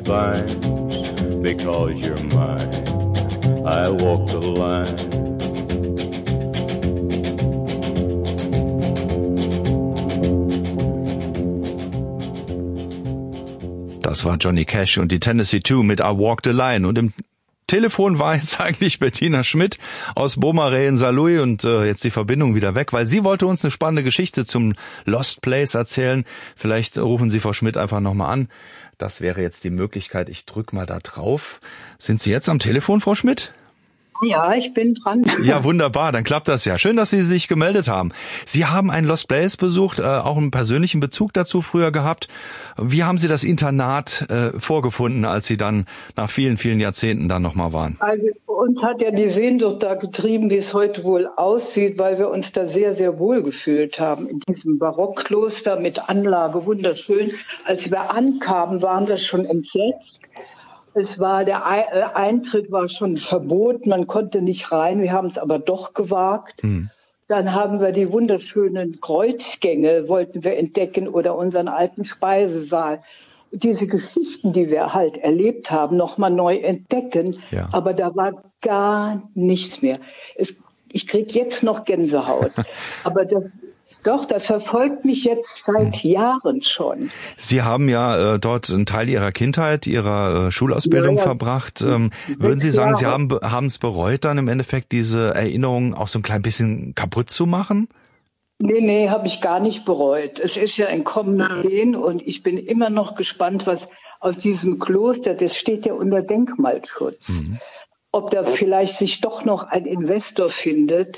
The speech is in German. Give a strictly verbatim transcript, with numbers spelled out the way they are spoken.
spine, because you're mine, I walk the line. Das war Johnny Cash und die Tennessee Two mit I Walk the Line. Und im Telefon war jetzt eigentlich Bettina Schmidt aus Beaumarais in Saarlouis und äh, jetzt die Verbindung wieder weg, weil sie wollte uns eine spannende Geschichte zum Lost Place erzählen. Vielleicht rufen Sie Frau Schmidt einfach nochmal an. Das wäre jetzt die Möglichkeit. Ich drück mal da drauf. Sind Sie jetzt am Telefon, Frau Schmidt? Ja, ich bin dran. Ja, wunderbar, dann klappt das ja. Schön, dass Sie sich gemeldet haben. Sie haben ein Lost Place besucht, äh, auch einen persönlichen Bezug dazu früher gehabt. Wie haben Sie das Internat äh, vorgefunden, als Sie dann nach vielen, vielen Jahrzehnten dann nochmal waren? Also uns hat ja die Sehnsucht da getrieben, wie es heute wohl aussieht, weil wir uns da sehr, sehr wohl gefühlt haben in diesem Barockkloster mit Anlage, wunderschön. Als wir ankamen, waren wir schon entsetzt. Es war, der Eintritt war schon verboten, man konnte nicht rein, wir haben es aber doch gewagt. Hm. Dann haben wir die wunderschönen Kreuzgänge, wollten wir entdecken, oder unseren alten Speisesaal. Diese Geschichten, die wir halt erlebt haben, nochmal neu entdecken, ja. Aber da war gar nichts mehr. Es, ich krieg jetzt noch Gänsehaut, aber das... Doch, das verfolgt mich jetzt seit Jahren schon. Sie haben ja äh, dort einen Teil Ihrer Kindheit, Ihrer äh, Schulausbildung ja, ja. verbracht. Ähm, würden Sie sagen, Sie haben haben es bereut, dann im Endeffekt diese Erinnerungen auch so ein klein bisschen kaputt zu machen? Nee, nee, habe ich gar nicht bereut. Es ist ja ein kommender Gehen und ich bin immer noch gespannt, was aus diesem Kloster, das steht ja unter Denkmalschutz, mhm. ob da vielleicht sich doch noch ein Investor findet,